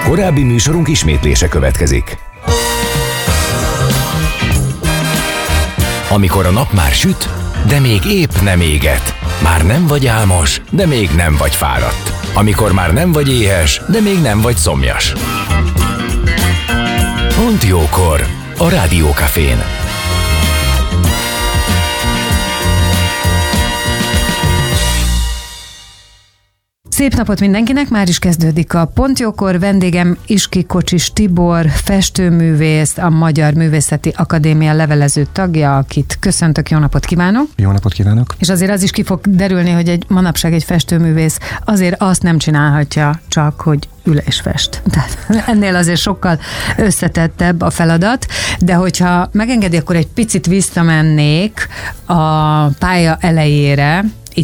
Korábbi műsorunk ismétlése következik. Amikor a nap már süt, de még épp nem éget. Már nem vagy álmos, de még nem vagy fáradt. Amikor már nem vagy éhes, de még nem vagy szomjas. Pont jókor a Rádiókafén. Szép napot mindenkinek, már is kezdődik a Pont jókor. Vendégem Iski Kocsis Tibor, festőművész, a Magyar Művészeti Akadémia levelező tagja, akit köszöntök, jó napot kívánok! Jó napot kívánok! És azért az is ki fog derülni, hogy manapság egy festőművész azért azt nem csinálhatja csak, hogy ül és fest. Tehát ennél azért sokkal összetettebb a feladat, de hogyha megengedi, akkor egy picit visszamennék a pálya elejére.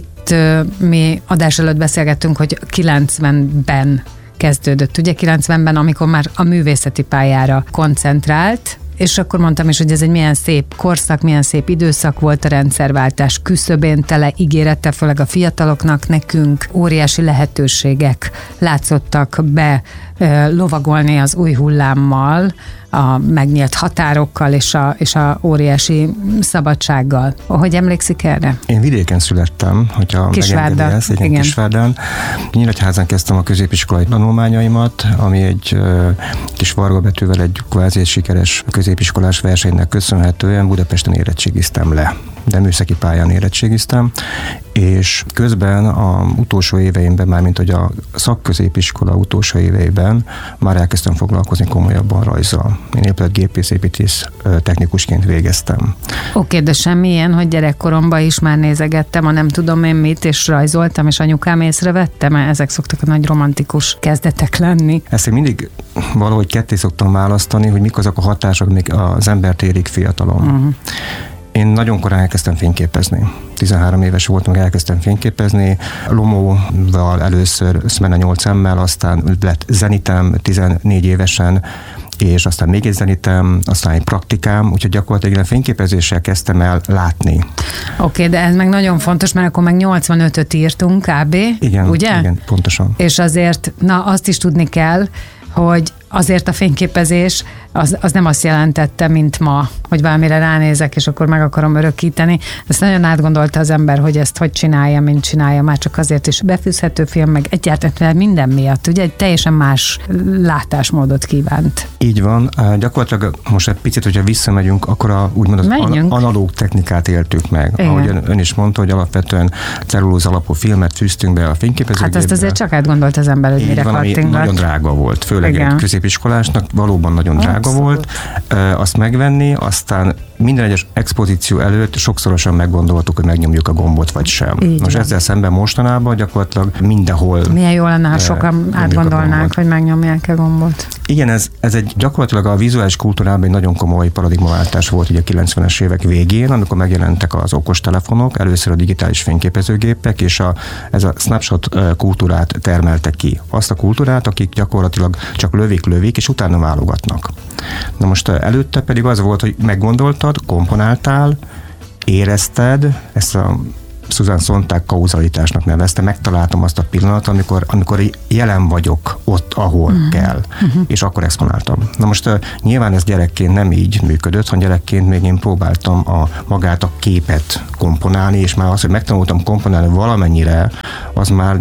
Mi adás előtt beszélgettünk, hogy 90-ben kezdődött, ugye 90-ben, amikor már a művészeti pályára koncentrált, és akkor mondtam is, hogy ez egy milyen szép korszak, milyen szép időszak volt, a rendszerváltás küszöbén tele ígérettel, főleg a fiataloknak, nekünk óriási lehetőségek látszottak be lovagolni az új hullámmal, a megnyílt határokkal és a óriási szabadsággal. Hogy emlékszik erre? Én vidéken születtem, hogyha megengedi ezt, igen. Kisvárdán. Nyíregyházán kezdtem a középiskolai tanulmányaimat, ami egy kis vargabetűvel egy kvázi sikeres középiskolás versenynek köszönhetően Budapesten érettségiztem le, de műszaki pályán érettségiztem, és közben a utolsó éveimben, mármint hogy a szakközépiskola utolsó éveiben már elkezdtem foglalkozni komolyabban rajzzal. Én épületgépészépítész technikusként végeztem. Oké, de semmilyen, hogy gyerekkoromban is már nézegettem, a nem tudom én mit, és rajzoltam, és anyukám észrevette, mert ezek szoktak a nagy romantikus kezdetek lenni. Ezt én mindig valahogy ketté szoktam választani, hogy mik azok a hatások, amik az embert érik fiatalon. Uh-huh. Én nagyon korán elkezdtem fényképezni. 13 éves voltam, elkezdtem fényképezni. Lomóval először Smena 8M-mel, aztán lett zenitem 14 évesen, és aztán még egy zenitem, aztán egy praktikám, úgyhogy gyakorlatilag a fényképezéssel kezdtem el látni. Oké, de ez meg nagyon fontos, mert akkor meg 85-öt írtunk kb. Igen, ugye? Igen, pontosan. És azért, azt is tudni kell, hogy azért a fényképezés az nem azt jelentette, mint ma, hogy valamire ránézek, és akkor meg akarom örökíteni. Ezt nagyon átgondolta az ember, hogy ezt hogy csinálja, mint csinálja, már csak azért is befűzhető film, meg egyáltalán minden miatt, ugye egy teljesen más látásmódot kívánt. Így van. Gyakorlatilag most egy picit, hogyha visszamegyünk, akkor úgymond az analóg technikát éltük meg. Igen. Ahogy ön is mondta, hogy alapvetően cellulóz alapú filmet fűztünk be a fényképezőgépbe. Hát ezt azért csak átgondolt az ember, hogy mire kattingat. Nagyon drága volt, főleg egy középiskolásnak valóban nagyon drága volt azt megvenni, aztán minden egyes expozíció előtt sokszorosan meggondoltuk, hogy megnyomjuk a gombot, vagy sem. Most ezzel szemben mostanában gyakorlatilag mindenhol. Milyen jó lenne, ha sokan átgondolnánk, hogy megnyomják a gombot. Igen, ez egy gyakorlatilag a vizuális kultúrában egy nagyon komoly paradigmaváltás volt ugye a 90-es évek végén, amikor megjelentek az okostelefonok, először a digitális fényképezőgépek, és ez a snapshot kultúrát termelte ki. Azt a kultúrát, akik gyakorlatilag csak lövik, és utána válogatnak. Na most előtte pedig az volt, hogy meggondoltad, komponáltál, érezted, ezt a Susan Sontag kauzalitásnak nevezte, megtaláltam azt a pillanat, amikor jelen vagyok ott, ahol kell, és akkor exponáltam. Na most nyilván ez gyerekként nem így működött, hanem gyerekként még én próbáltam magát a képet komponálni, és már azt, hogy megtanultam komponálni valamennyire, az már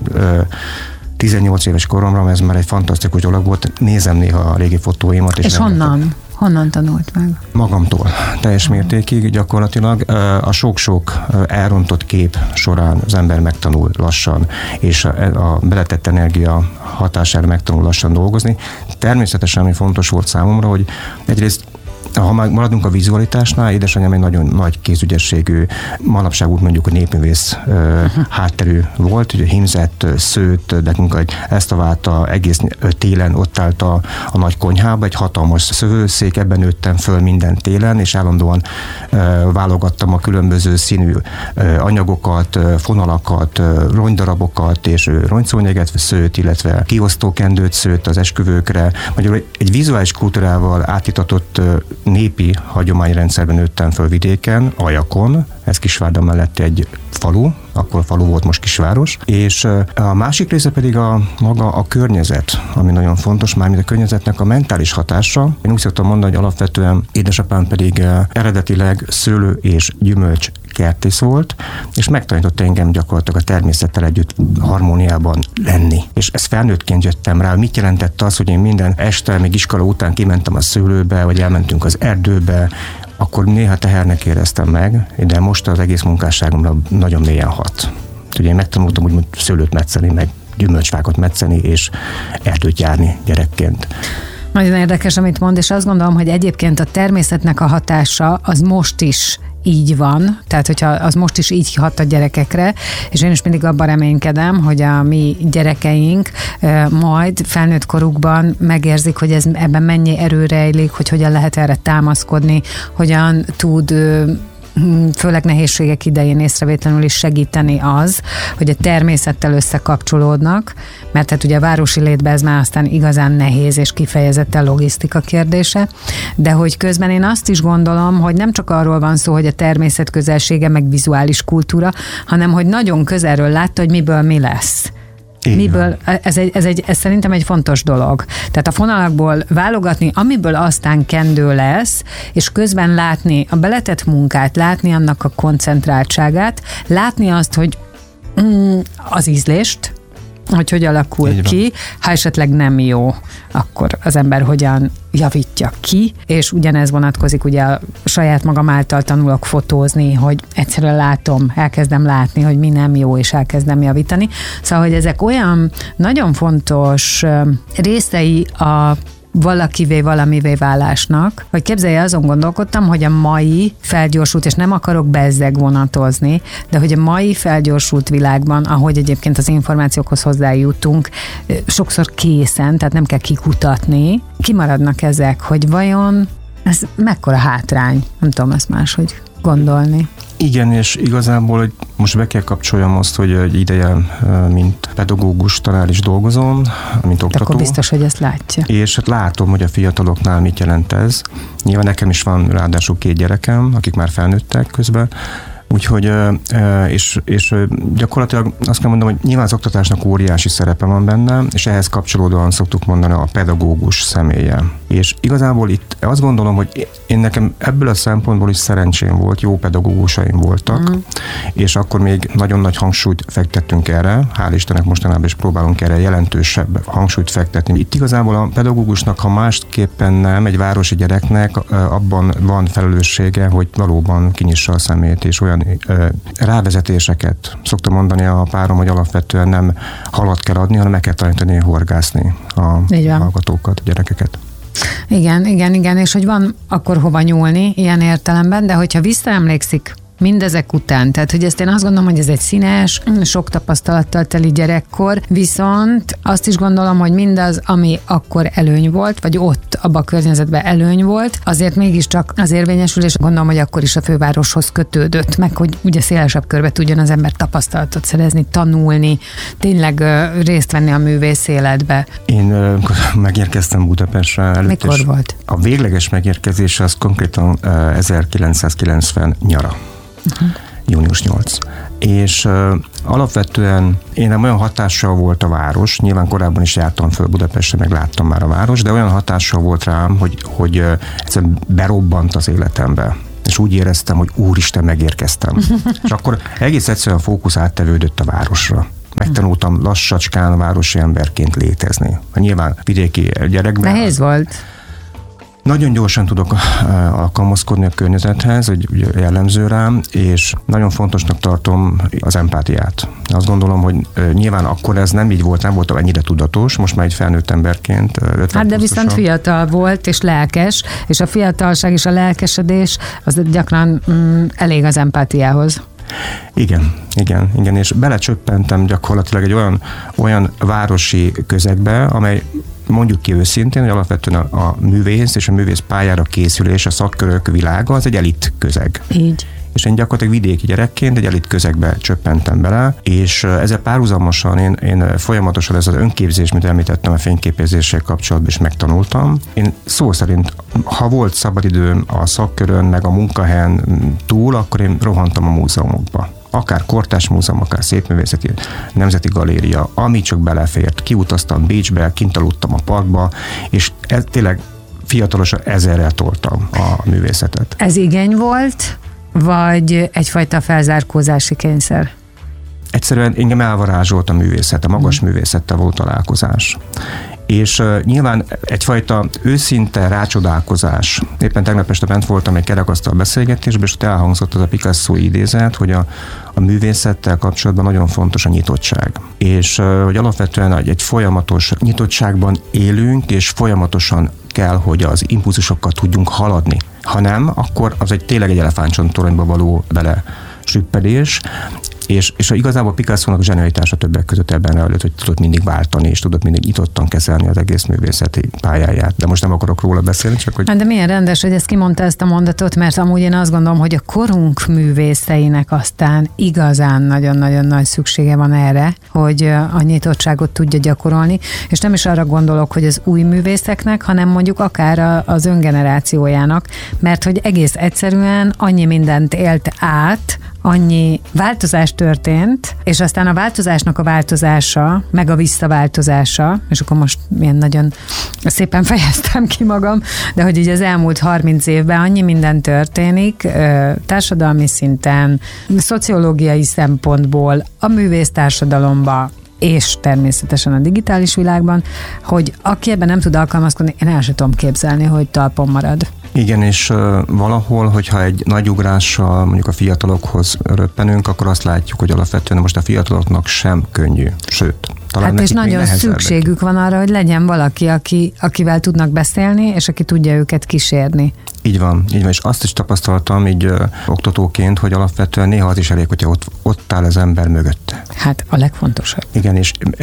18 éves koromra, ez már egy fantasztikus dolog volt, nézem néha a régi fotóimat. És honnan tanult meg? Magamtól, teljes mértékig gyakorlatilag. A sok-sok elrontott kép során az ember megtanul lassan, és a beletett energia hatására megtanul lassan dolgozni. Természetesen, ami fontos volt számomra, hogy egyrészt ha már maradunk a vizualitásnál, édesanyám egy nagyon nagy kézügyességű, manapság úgy mondjuk, hogy népművész hátterű volt, ugye hímzett, szőtt, nekünk ezt a válta egész télen ott állt a nagy konyhába, egy hatalmas szövőszék, ebben nőttem föl minden télen, és állandóan válogattam a különböző színű anyagokat, fonalakat, ronydarabokat, és rongyszónyeget szőtt, illetve kiosztókendőt szőtt az esküvőkre. Magyarul egy vizuális kultúrával átitatott népi hagyományrendszerben nőttem föl vidéken, Ajakon, ez Kisvárda mellett egy falu, akkor falu volt, most kisváros. És a másik része pedig maga a környezet, ami nagyon fontos, mármint a környezetnek a mentális hatása. Én úgy szoktam mondani, hogy alapvetően édesapám pedig eredetileg szőlő és gyümölcs kertész volt, és megtanított engem gyakorlatilag a természettel együtt harmóniában lenni. És ezt felnőttként jöttem rá, mit jelentett az, hogy én minden este, még iskola után kimentem a szőlőbe, vagy elmentünk az erdőbe, akkor néha tehernek éreztem meg, de most az egész munkásságomra nagyon mélyen hat. Ugye én megtanultam úgy szőlőt metszeni, meg gyümölcsfákat metszeni, és erdőt járni gyerekként. Nagyon érdekes, amit mond, és azt gondolom, hogy egyébként a természetnek a hatása az most is így van, tehát hogyha az most is így hat a gyerekekre, és én is mindig abban reménykedem, hogy a mi gyerekeink majd felnőtt korukban megérzik, hogy ebben mennyi erő rejlik, hogy hogyan lehet erre támaszkodni, hogyan tud főleg nehézségek idején észrevétlenül is segíteni az, hogy a természettel összekapcsolódnak, mert hát ugye a városi létben ez már aztán igazán nehéz és kifejezetten logisztika kérdése, de hogy közben én azt is gondolom, hogy nem csak arról van szó, hogy a természet közelsége meg vizuális kultúra, hanem hogy nagyon közelről látta, hogy miből mi lesz. Miből, ez szerintem egy fontos dolog. Tehát a fonalakból válogatni, amiből aztán kendő lesz, és közben látni a beletett munkát, látni annak a koncentráltságát, látni azt, hogy az ízlést, hogy alakul ki, ha esetleg nem jó, akkor az ember hogyan javítja ki, és ugyanez vonatkozik, ugye a saját magam által tanulok fotózni, hogy egyszerűen elkezdem látni, hogy mi nem jó, és elkezdem javítani. Szóval, hogy ezek olyan nagyon fontos részei a valakivé, valamivé válásnak, hogy képzelje, azon gondolkodtam, hogy a mai felgyorsult, és nem akarok bezzeg vonatozni, de hogy a mai felgyorsult világban, ahogy egyébként az információkhoz hozzájutunk, sokszor készen, tehát nem kell kikutatni, kimaradnak ezek, hogy vajon ez mekkora hátrány? Nem tudom ezt máshogy gondolni. Igen, és igazából, hogy most be kell kapcsoljam azt, hogy egy ideje, mint pedagógus tanár is dolgozom, mint oktató. Akkor biztos, hogy ezt látja. És hát látom, hogy a fiataloknál mit jelent ez. Nyilván nekem is van ráadásul 2 gyerekem, akik már felnőttek közben, úgyhogy, és gyakorlatilag azt kell mondanom, hogy nyilván az oktatásnak óriási szerepe van benne, és ehhez kapcsolódóan szoktuk mondani a pedagógus személye. És igazából itt azt gondolom, hogy én nekem ebből a szempontból is szerencsém volt, jó pedagógusaim voltak, és akkor még nagyon nagy hangsúlyt fektettünk erre, hál' Istennek mostanában is próbálunk erre jelentősebb hangsúlyt fektetni. Itt igazából a pedagógusnak, ha másképpen nem, egy városi gyereknek abban van felelőssége, hogy valóban kinyissa a szemét, és olyan rávezetéseket szoktam mondani a párom, hogy alapvetően nem halat kell adni, hanem meg kell tanítani horgászni a hallgatókat, a gyerekeket. Igen, és hogy van akkor hova nyúlni ilyen értelemben, de hogyha visszaemlékszik mindezek után, tehát hogy ezt én azt gondolom, hogy ez egy színes, sok tapasztalattal teli gyerekkor, viszont azt is gondolom, hogy mindaz, ami akkor előny volt, vagy ott abban a környezetben előny volt, azért mégiscsak az érvényesülés, gondolom, hogy akkor is a fővároshoz kötődött, meg hogy ugye szélesebb körbe tudjon az ember tapasztalatot szerezni, tanulni, tényleg részt venni a művész életbe. Én megérkeztem Budapestre előtt. Mikor volt? A végleges megérkezés az konkrétan 1990 nyara. Június 8. És alapvetően én olyan hatással volt a város, nyilván korábban is jártam föl Budapestre, meg láttam már a város, de olyan hatással volt rám, hogy egyszerűen berobbant az életembe. És úgy éreztem, hogy úristen, megérkeztem. És akkor egész egyszerűen a fókusz áttevődött a városra. Megtanultam lassacskán városi emberként létezni. Nyilván vidéki gyerekben. Nehéz volt. Nagyon gyorsan tudok alkalmazkodni a környezethez, hogy jellemző rám, és nagyon fontosnak tartom az empátiát. Azt gondolom, hogy nyilván akkor ez nem így volt, nem voltam ennyire tudatos, most már egy felnőtt emberként. Hát de viszont fiatal volt, és lelkes, és a fiatalság és a lelkesedés az gyakran elég az empátiához. Igen, és belecsöppentem gyakorlatilag egy olyan városi közegbe, amely mondjuk ki őszintén, hogy alapvetően a művész és a művész pályára készülés, a szakkörök világa az egy elit közeg. Így. És én gyakorlatilag vidéki gyerekként egy elit közegbe csöppentem bele, és ezzel párhuzamosan én folyamatosan ez az önképzés, mint említettem, a fényképezéssel kapcsolatban is megtanultam. Én szó szerint, ha volt szabadidőm a szakkörön, meg a munkahelyen túl, akkor én rohantam a múzeumokba. akár Kortárs Múzeum, akár Szépművészeti Nemzeti Galéria, ami csak belefért. Kiutaztam Bécsbe, kint aludtam a parkba, és ez tényleg fiatalosan ezerrel toltam a művészetet. Ez igény volt, vagy egyfajta felzárkózási kényszer? Egyszerűen engem elvarázsolt a művészet, a magas művészettel volt találkozás. És nyilván egyfajta őszinte rácsodálkozás. Éppen tegnap este bent voltam egy kerekasztal beszélgetésben, és ott elhangzott az a Picasso idézet, hogy a művészettel kapcsolatban nagyon fontos a nyitottság. És hogy alapvetően egy folyamatos nyitottságban élünk, és folyamatosan kell, hogy az impulzusokkal tudjunk haladni. Ha nem, akkor az tényleg egy elefántcsontoronyba való bele süppedés, és igazából Picasso-nak zsenialitása többek között ebben rejlett, hogy tudott mindig váltani, és tudott mindig nyitottan kezelni az egész művészeti pályáját. De most nem akarok róla beszélni, csak hogy... De milyen rendes, hogy ezt kimondta ezt a mondatot, mert amúgy én azt gondolom, hogy a korunk művészeinek aztán igazán nagyon-nagyon nagy szüksége van erre, hogy a nyitottságot tudja gyakorolni, és nem is arra gondolok, hogy az új művészeknek, hanem mondjuk akár az öngenerációjának, mert hogy egész egyszerűen annyi mindent élt át, annyi változás történt, és aztán a változásnak a változása, meg a visszaváltozása, és akkor most ilyen nagyon szépen fejeztem ki magam, de hogy így az elmúlt 30 évben annyi minden történik, társadalmi szinten, szociológiai szempontból, a művésztársadalomban, és természetesen a digitális világban, hogy aki ebben nem tud alkalmazkodni, én el sem tudom képzelni, hogy talpon marad. Igen, és valahol, hogyha egy nagy ugrással mondjuk a fiatalokhoz röppenünk, akkor azt látjuk, hogy alapvetően most a fiataloknak sem könnyű, sőt, talán és nagyon szükségük van arra, hogy legyen valaki, akivel tudnak beszélni, és aki tudja őket kísérni. Így van, és azt is tapasztaltam így oktatóként, hogy alapvetően néha az is elég, hogyha ott áll az ember mögötte. Hát a legfontosabb. Igen,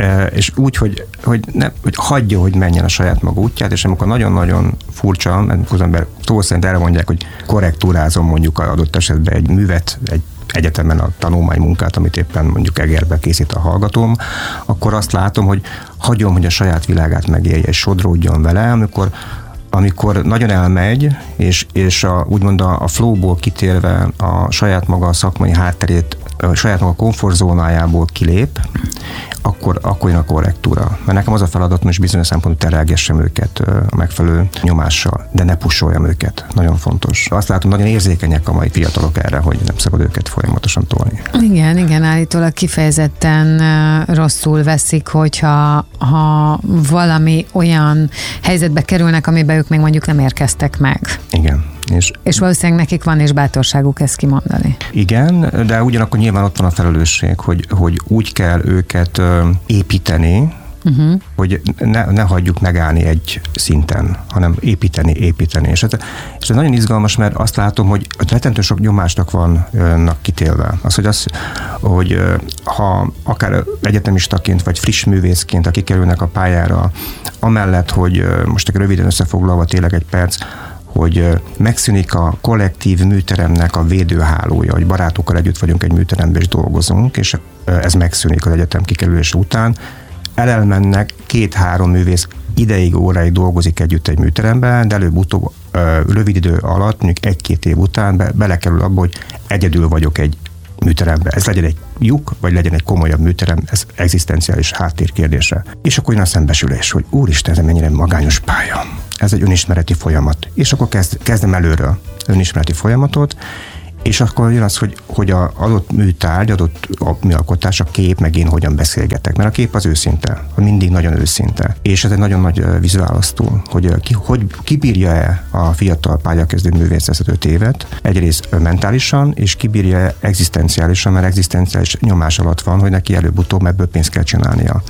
és úgy, hogy hagyja, hogy menjen a saját maga útját, és amikor nagyon-nagyon furcsa, mert az ember szó szerint erre mondják, hogy korrektúrázom mondjuk adott esetben egy művet, egy egyetemen a tanulmánymunkát, amit éppen mondjuk Egerbe készít a hallgatóm, akkor azt látom, hogy hagyom, hogy a saját világát megélje, és sodródjon vele, amikor nagyon elmegy, és úgymond a flowból kitérve a saját maga a szakmai hátterét, a saját maga komfortzónájából kilép, akkor jön a korrektúra. Mert nekem az a feladatom, és bizonyos szempontból terelgessem őket a megfelelő nyomással, de ne pusoljam őket. Nagyon fontos. Azt látom, nagyon érzékenyek a mai fiatalok erre, hogy nem szabad őket folyamatosan tolni. Igen, állítólag kifejezetten rosszul veszik, hogyha valami olyan helyzetbe kerülnek, amiben ők még mondjuk nem érkeztek meg. Igen. És valószínűleg nekik van is bátorságuk ezt kimondani. Igen, de ugyanakkor nyilván ott van a felelősség, hogy úgy kell őket építeni, hogy ne hagyjuk megállni egy szinten, hanem építeni. És ez nagyon izgalmas, mert azt látom, hogy rettentő sok nyomásnak vannak kitélve. Hogy ha akár egyetemistaként, vagy friss művészként, akik kerülnek a pályára, amellett, hogy most röviden összefoglalva tényleg egy perc, hogy megszűnik a kollektív műteremnek a védőhálója, hogy barátokkal együtt vagyunk egy műteremben és dolgozunk, és ez megszűnik az egyetem kikerülése után. Elmennek 2-3 művész ideig, óráig dolgozik együtt egy műteremben, de előbb-utóbb rövid idő alatt, mondjuk 1-2 év után belekerül abba, hogy egyedül vagyok egy műteremben. Ez legyen egy lyuk, vagy legyen egy komolyabb műterem, ez egzisztenciális háttérkérdése. És akkor jön a szembesülés, hogy úristen, ez mennyire magányos pálya. Ez egy önismereti folyamat. És akkor kezdem előről önismereti folyamatot, és akkor jön az, hogy az adott műtárgy, adott műalkotás, a kép, meg én hogyan beszélgetek. Mert a kép az őszinte, mindig nagyon őszinte. És ez egy nagyon nagy vízválasztó, hogy kibírja-e a fiatal pályakezdő művész ezt 5 évet, egyrészt mentálisan, és kibírja-e egzisztenciálisan, mert egzisztenciális nyomás alatt van, hogy neki előbb-utóbb ebből pénzt kell csinálnia.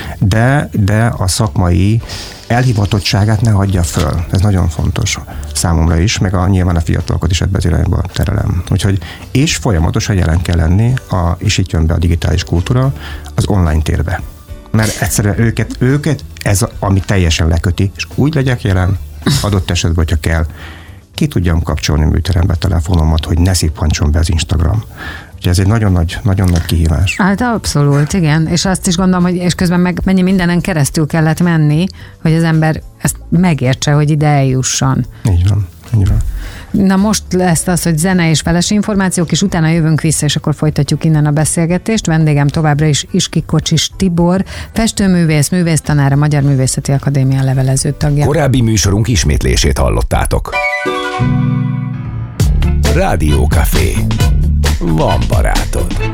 De a szakmai elhivatottságát ne hagyja föl. Ez nagyon fontos számomra is, meg nyilván a fiatalokat is ebbe az irányba terelem. Úgyhogy, és folyamatosan jelen kell lenni, és itt jön be a digitális kultúra, az online térbe. Mert egyszerűen őket ez, ami teljesen leköti, és úgy legyek jelen, adott esetben, hogyha kell, ki tudjam kapcsolni műterembe a telefonomat, hogy ne szippancson be az Instagram. Úgyhogy ez egy nagyon nagy kihívás. Hát abszolút, igen. És azt is gondolom, hogy és közben meg mennyi mindenen keresztül kellett menni, hogy az ember ezt megértse, hogy ide eljusson. Így van. Na most lesz az, hogy zene és feles információk, és utána jövünk vissza, és akkor folytatjuk innen a beszélgetést. Vendégem továbbra is Iski Kocsis Tibor, festőművész, művésztanár, a Magyar Művészeti Akadémia levelező tagja. Korábbi műsorunk ismétlését hallottátok. Rádió Café. Van barátod.